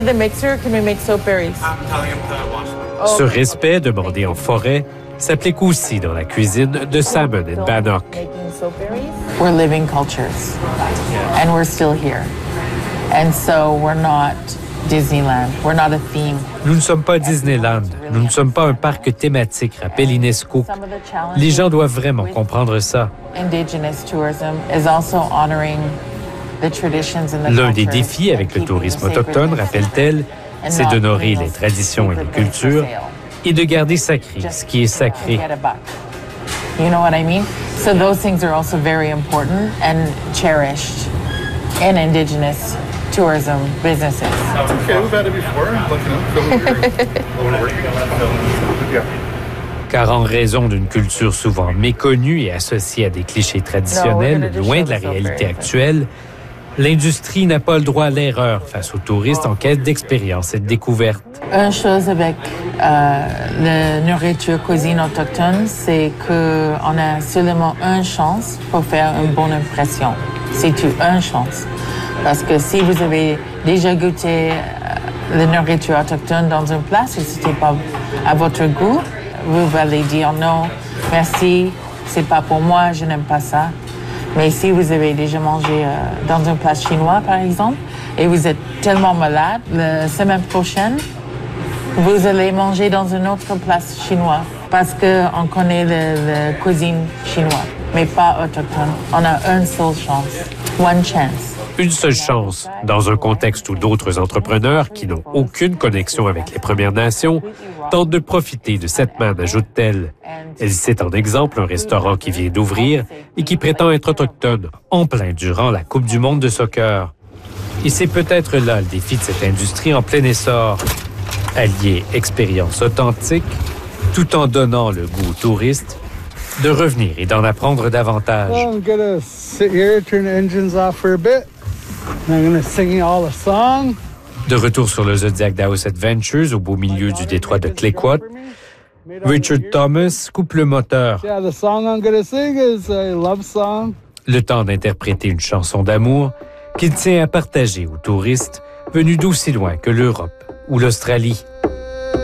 The mixer, can we make soap berries? Ce respect demandé en forêt s'applique aussi dans la cuisine de Salmon and Bannock. We're living cultures, and we're still here. And so we're not Disneyland. We're not a theme. Nous ne sommes pas Disneyland. Nous ne sommes pas un parc thématique, rappelle Inès Cook. Les gens doivent vraiment comprendre ça. Indigenous tourism is also honoring the traditions and the L'un des culture défis avec le and tourisme keeping autochtone, sacred rappelle-t-elle, c'est d'honorer les traditions et les cultures et de garder sacré ce qui est sacré. You know what I mean? So those things are also very important and cherished in Indigenous tourism businesses. Okay, we've had it before. Car en raison d'une culture souvent méconnue et associée à des clichés traditionnels, loin de la réalité actuelle, l'industrie n'a pas le droit à l'erreur face aux touristes en quête d'expérience et de découverte. Une chose avec la nourriture cuisine autochtone, c'est qu'on a seulement une chance pour faire une bonne impression. C'est une chance. Parce que si vous avez déjà goûté la nourriture autochtone dans une place et c'était pas à votre goût, vous allez dire non, merci, c'est pas pour moi, je n'aime pas ça. Mais si vous avez déjà mangé dans une place chinoise, par exemple, et vous êtes tellement malade, la semaine prochaine, vous allez manger dans une autre place chinoise parce qu'on connaît la cuisine chinoise, mais pas autochtone. On a une seule chance, one chance. Une seule chance, dans un contexte où d'autres entrepreneurs qui n'ont aucune connexion avec les Premières Nations tentent de profiter de cette manne, ajoute-t-elle. Elle cite en exemple un restaurant qui vient d'ouvrir et qui prétend être autochtone, en plein durant la Coupe du monde de soccer. Et c'est peut-être là le défi de cette industrie en plein essor. Allier expérience authentique, tout en donnant le goût aux touristes, de revenir et d'en apprendre davantage. Well, I'm gonna sit here, turn the engines off for a bit. I'm gonna sing all the song. De retour sur le Zodiac Daos Adventures, au beau milieu du détroit de Clayoquot, Richard Thomas coupe le moteur. Yeah, the song I'm gonna sing is a love song. Le temps d'interpréter une chanson d'amour qu'il tient à partager aux touristes venus d'aussi loin que l'Europe ou l'Australie.